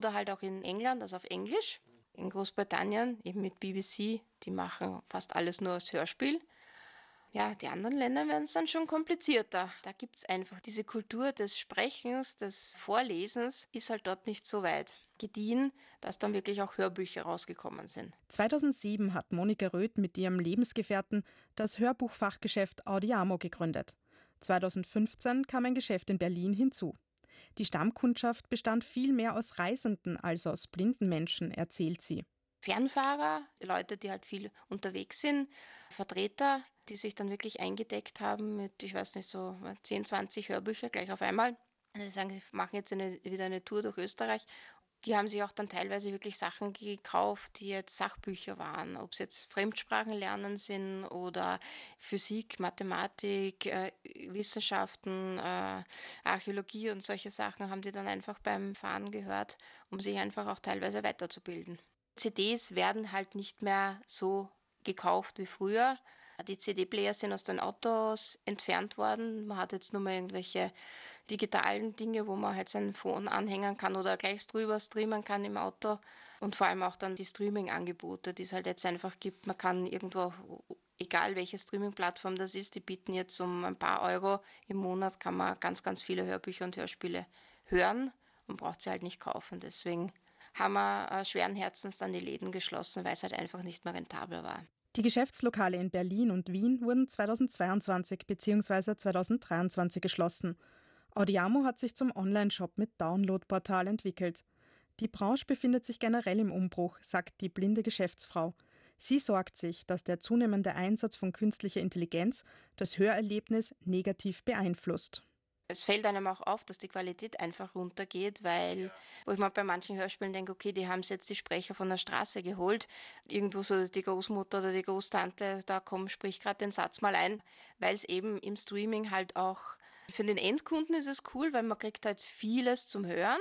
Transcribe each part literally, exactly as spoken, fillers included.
Oder halt auch in England, also auf Englisch. In Großbritannien eben mit B B C, die machen fast alles nur als Hörspiel. Ja, die anderen Länder werden es dann schon komplizierter. Da gibt es einfach diese Kultur des Sprechens, des Vorlesens, ist halt dort nicht so weit gediehen, dass dann wirklich auch Hörbücher rausgekommen sind. zweitausendsieben hat Monika Röth mit ihrem Lebensgefährten das Hörbuchfachgeschäft Audiamo gegründet. zweitausendfünfzehn kam ein Geschäft in Berlin hinzu. Die Stammkundschaft bestand viel mehr aus Reisenden als aus blinden Menschen, erzählt sie. Fernfahrer, Leute, die halt viel unterwegs sind, Vertreter, die sich dann wirklich eingedeckt haben mit, ich weiß nicht, so zehn, zwanzig Hörbücher gleich auf einmal. Also sie sagen, sie machen jetzt eine, wieder eine Tour durch Österreich. Die haben sich auch dann teilweise wirklich Sachen gekauft, die jetzt Sachbücher waren. Ob es jetzt Fremdsprachen lernen sind oder Physik, Mathematik, äh, Wissenschaften, äh, Archäologie und solche Sachen haben die dann einfach beim Fahren gehört, um sich einfach auch teilweise weiterzubilden. C Ds werden halt nicht mehr so gekauft wie früher. Die C D-Player sind aus den Autos entfernt worden. Man hat jetzt nur mehr irgendwelche digitalen Dinge, wo man halt sein Phone anhängen kann oder gleich drüber streamen kann im Auto. Und vor allem auch dann die Streaming-Angebote, die es halt jetzt einfach gibt. Man kann irgendwo, egal welche Streaming-Plattform das ist, die bieten jetzt um ein paar Euro im Monat, kann man ganz, ganz viele Hörbücher und Hörspiele hören und braucht sie halt nicht kaufen. Deswegen haben wir äh, schweren Herzens dann die Läden geschlossen, weil es halt einfach nicht mehr rentabel war. Die Geschäftslokale in Berlin und Wien wurden zweitausendzweiundzwanzig bzw. zweitausenddreiundzwanzig geschlossen. Audiamo hat sich zum Online-Shop mit Download-Portal entwickelt. Die Branche befindet sich generell im Umbruch, sagt die blinde Geschäftsfrau. Sie sorgt sich, dass der zunehmende Einsatz von künstlicher Intelligenz das Hörerlebnis negativ beeinflusst. Es fällt einem auch auf, dass die Qualität einfach runtergeht, weil, wo ich mal bei manchen Hörspielen denke, okay, die haben jetzt die Sprecher von der Straße geholt, irgendwo so die Großmutter oder die Großtante, da komm, sprich gerade den Satz mal ein, weil es eben im Streaming halt auch, für den Endkunden ist es cool, weil man kriegt halt vieles zum Hören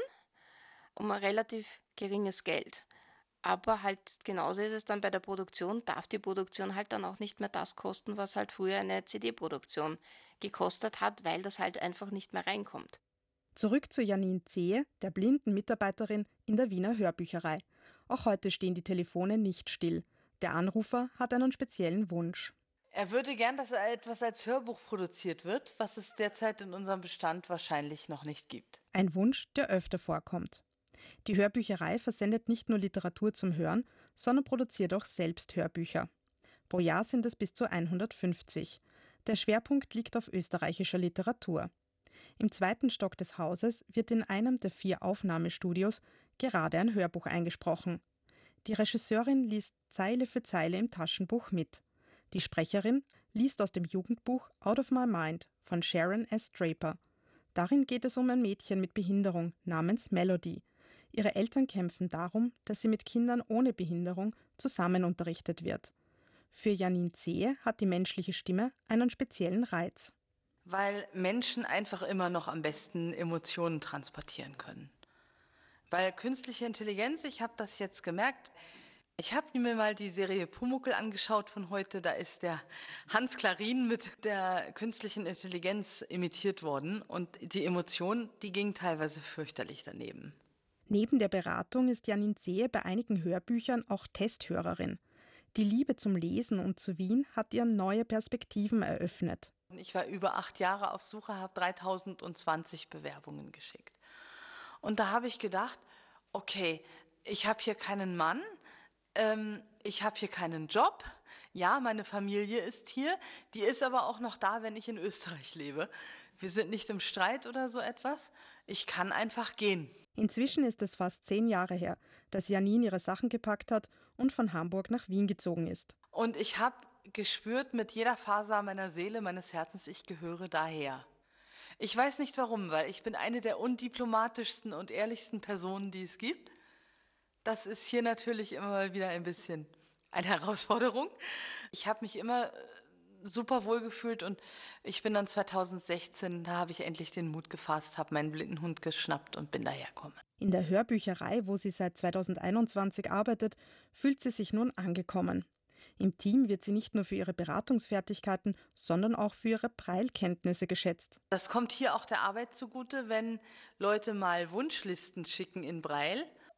um ein relativ geringes Geld. Aber halt genauso ist es dann bei der Produktion, darf die Produktion halt dann auch nicht mehr das kosten, was halt früher eine C D-Produktion gekostet hat, weil das halt einfach nicht mehr reinkommt. Zurück zu Janine Zehe, der blinden Mitarbeiterin in der Wiener Hörbücherei. Auch heute stehen die Telefone nicht still. Der Anrufer hat einen speziellen Wunsch. Er würde gern, dass etwas als Hörbuch produziert wird, was es derzeit in unserem Bestand wahrscheinlich noch nicht gibt. Ein Wunsch, der öfter vorkommt. Die Hörbücherei versendet nicht nur Literatur zum Hören, sondern produziert auch selbst Hörbücher. Pro Jahr sind es bis zu hundertfünfzig. Der Schwerpunkt liegt auf österreichischer Literatur. Im zweiten Stock des Hauses wird in einem der vier Aufnahmestudios gerade ein Hörbuch eingesprochen. Die Regisseurin liest Zeile für Zeile im Taschenbuch mit. Die Sprecherin liest aus dem Jugendbuch Out of My Mind von Sharon S. Draper. Darin geht es um ein Mädchen mit Behinderung namens Melody. Ihre Eltern kämpfen darum, dass sie mit Kindern ohne Behinderung zusammen unterrichtet wird. Für Janine Zehe hat die menschliche Stimme einen speziellen Reiz. Weil Menschen einfach immer noch am besten Emotionen transportieren können. Weil künstliche Intelligenz, ich habe das jetzt gemerkt, ich habe mir mal die Serie Pumuckl angeschaut von heute, da ist der Hans Klarin mit der künstlichen Intelligenz imitiert worden und die Emotion, die ging teilweise fürchterlich daneben. Neben der Beratung ist Janine Zehe bei einigen Hörbüchern auch Testhörerin. Die Liebe zum Lesen und zu Wien hat ihr neue Perspektiven eröffnet. Ich war über acht Jahre auf Suche, habe dreitausendzwanzig Bewerbungen geschickt. Und da habe ich gedacht, okay, ich habe hier keinen Mann, ähm, ich habe hier keinen Job. Ja, meine Familie ist hier, die ist aber auch noch da, wenn ich in Österreich lebe. Wir sind nicht im Streit oder so etwas. Ich kann einfach gehen. Inzwischen ist es fast zehn Jahre her, dass Janine ihre Sachen gepackt hat und von Hamburg nach Wien gezogen ist. Und ich habe gespürt mit jeder Faser meiner Seele, meines Herzens, ich gehöre daher. Ich weiß nicht warum, weil ich bin eine der undiplomatischsten und ehrlichsten Personen, die es gibt. Das ist hier natürlich immer mal wieder ein bisschen eine Herausforderung. Ich habe mich immer super wohl gefühlt und ich bin dann zweitausendsechzehn, da habe ich endlich den Mut gefasst, habe meinen blinden Hund geschnappt und bin dahergekommen. In der Hörbücherei, wo sie seit zweitausendeinundzwanzig arbeitet, fühlt sie sich nun angekommen. Im Team wird sie nicht nur für ihre Beratungsfertigkeiten, sondern auch für ihre Braille-Kenntnisse geschätzt. Das kommt hier auch der Arbeit zugute, wenn Leute mal Wunschlisten schicken in Braille.